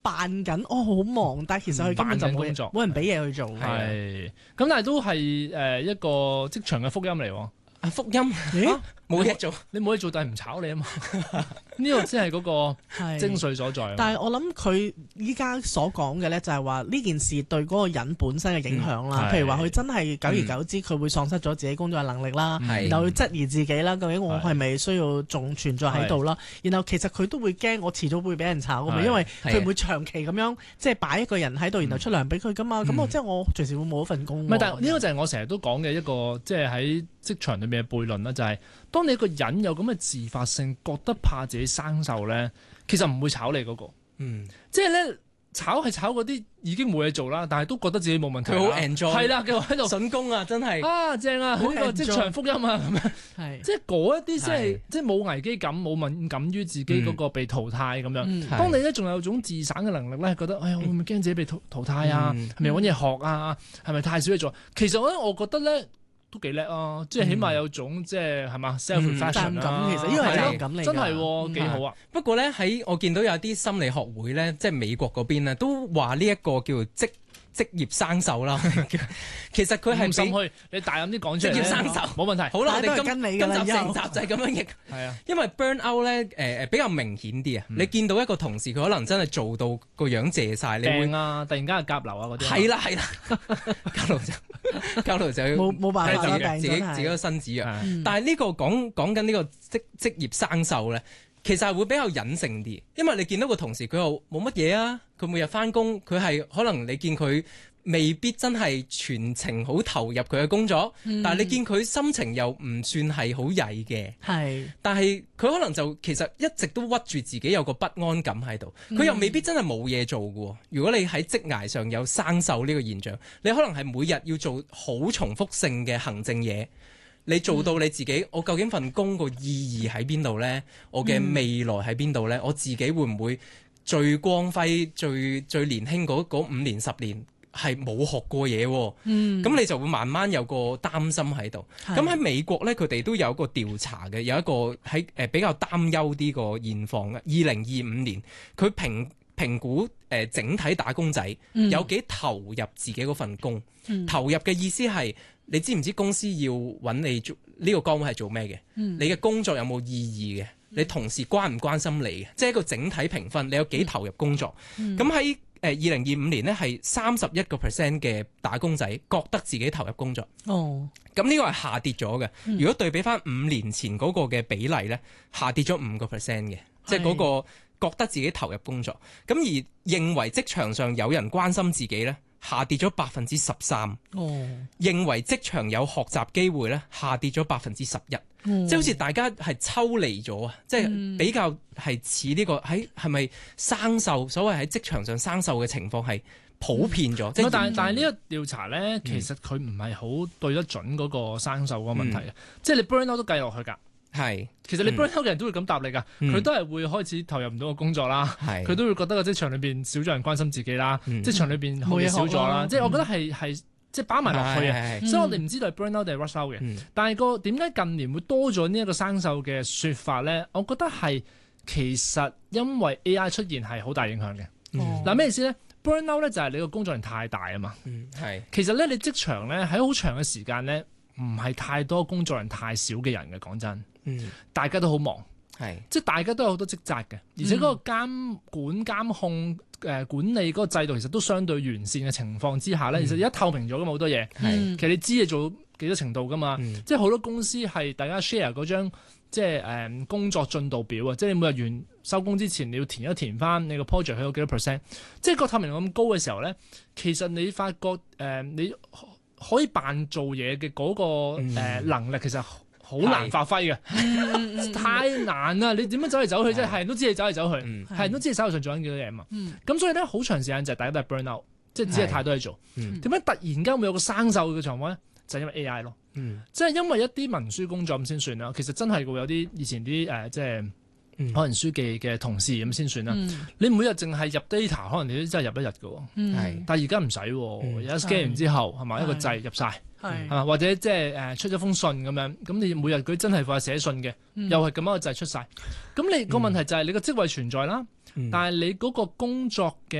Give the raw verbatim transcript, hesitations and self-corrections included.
扮緊哦好忙，但係其實佢根本就冇工作冇人俾嘢去做。 係咁，但係都係誒一個職場嘅福音嚟喎。 啊福音冇嘢做， 你冇嘢做，但係唔炒你啊嘛。呢個先係嗰個精髓所在。 但係我諗佢依家所講嘅咧，就係話呢件事對嗰個人本身嘅影響啦。 嗯、 譬如話佢真係久而久之，佢、嗯、會喪失咗自己工作嘅能力啦， 嗯、 然後會質疑自己啦。究竟我係咪需要仲存在喺度啦？然後其實佢都會驚，我遲早會俾人炒㗎嘛，因為佢唔會長期咁樣即係擺一個人喺度，然後出糧俾佢㗎嘛。咁、嗯、我即係我隨時會冇一份工。唔係， 但係呢個就係我成日都講嘅一個，即係喺職場裏面嘅悖論啦，就係、是、當你一個人有咁嘅自發性，覺得怕自己生鏽咧，其實唔會炒你嗰、那個。 嗯， 即係咧炒係炒嗰啲已經冇嘢做啦，但係都覺得自己冇問題。 佢好 enjoy， 係啦，佢喺度筍工啊，真係啊正啊，呢個職場福音啊咁樣。 係即係嗰一啲，即係即係冇危機感，冇敏感於自己嗰個被淘汰咁樣。 嗯、 當你咧仲有種自省嘅能力咧，覺得哎呀會唔會驚自己被淘淘汰啊？係咪揾嘢學啊？係咪太少嘢做？其實我我覺得咧。都幾叻啊！即係起碼有種即係係嘛 self-reflection 啊， 其實呢個係責任感嚟， 真係幾好啊！ 不過咧喺我見到有啲心理學會咧，即係美國嗰邊咧，都話呢一個叫做職職業生鏽啦。其實佢係唔心虛，你大膽啲講出嚟。職業生鏽冇問題。 好啦，我哋今今集成集就係咁樣譯。 係啊， 因為 burn out 咧誒誒比較明顯啲啊。你見到一個同事佢可能真係做到個樣謝晒，你會啊，突然間係甲流啊嗰啲。 係啦係啦，甲流就甲流就冇冇辦法啦， 自己自己個身子弱。但係呢個講講緊呢個職職業生鏽咧，其實係會比較隱性啲，因為你見到個同事佢又冇乜嘢啊，佢每日翻工，佢係可能你見佢未必真係全程好投入佢嘅工作，嗯、但係你見佢心情又唔算係好曳嘅， 係， 但係佢可能就其實一直都屈住自己有個不安感喺度，佢又未必真係冇嘢做嘅。如果你喺職涯上有生鏽呢個現象，你可能係每日要做好重複性嘅行政嘢。你做到你自己，我究竟份工個意義喺邊度呢？我嘅未來喺邊度呢？我自己會唔會最光輝、最最年輕嗰五年十年係冇學過嘢？咁、嗯、你就會慢慢有個擔心喺度。咁喺美國呢，佢哋都有一個調查嘅，有一個喺誒比較擔憂啲個現況嘅。二零二五年，佢評評估誒整體打工仔有幾投入自己嗰份工。嗯、投入嘅意思係。你知唔知公司要揾你做呢個崗位係做咩嘅？嗯、你嘅工作有冇意義嘅？你同事關唔關心你嘅？即係一個整體評分，你有幾投入工作？咁喺誒二零二五年呢，係三十一個 percent 嘅打工仔覺得自己投入工作。哦，咁呢個係下跌咗嘅。嗯、如果對比翻五年前嗰個嘅比例呢，下跌咗五個 percent 嘅，即係嗰個覺得自己投入工作。咁而認為職場上有人關心自己呢，下跌咗百分之十三，認為職場有學習機會咧，下跌咗百分之十一，即係好似大家係抽離咗啊！即係、嗯、比較係似呢個喺係咪生鏽？所謂喺職場上生鏽嘅情況係普遍咗。即係但係但係呢個調查咧，嗯、其實佢唔係好對得準嗰個生鏽嗰個問題嘅，嗯、即係你 burn out 都計落去㗎。係，其實你 burn out 嘅人都會咁答你㗎，佢、嗯、都係會開始投入唔到個工作啦，佢是都會覺得個職場裏邊少咗人關心自己啦，嗯、職場裏邊學嘢少咗啦，即係我覺得係係即係包埋落去啊，所以我哋唔知道係 burn out 定係 rush out 嘅，嗯、但係個點解近年會多咗呢一個生鏽嘅説法咧？我覺得係其實因為 A I 出現係好大影響嘅。嗱咩、嗯、意思咧？burn out 咧就係你個工作量太大啊嘛，嗯、其實咧你職場咧喺好長嘅時間咧唔係太多工作量太少嘅人嘅，講真。嗯，大家都好忙，係是，即係大家都有好多職責嘅，而且嗰個監管監控誒、呃、管理嗰個制度其實都相對完善嘅情況之下咧，嗯、其實而家透明咗噶嘛好多嘢，係是，其實你知你做幾多程度噶嘛，嗯、即係好多公司係大家 share 嗰張即係誒、呃、工作進度表啊，即係你每日完收工之前你要填一填翻你個 project 去到幾多 percent，即係個透明度咁高嘅時候咧，其實你發覺誒、呃、你可以扮做嘢嘅嗰個誒、呃、能力其實。好難發揮嘅，是太難啦！你點樣走嚟走去啫？係人都知你走嚟走去，係人都知你手頭上做緊幾多嘢啊嘛。咁、嗯、所以咧，好長時間就係大家都係 burn out，即係只係太多嘢做。點解、嗯、突然間會有個生鏽嘅狀況咧？就係、是、因為 A I 咯，嗯、即係因為一啲文書工作咁先算啦。其實真係會有啲以前啲誒、呃，即係。可能書記嘅同事咁先算啦。嗯、你每日淨係入 data，可能你都真係入一日嘅。嗯、但係而家唔使，而家 scan 完之後係咪一個掣入晒，係嘛？或者即係誒出咗封信咁樣，咁你每日佢真係話寫信嘅，嗯、又係咁樣個掣出晒。咁你個問題就係你個職位存在啦， 嗯但係你嗰個工作嘅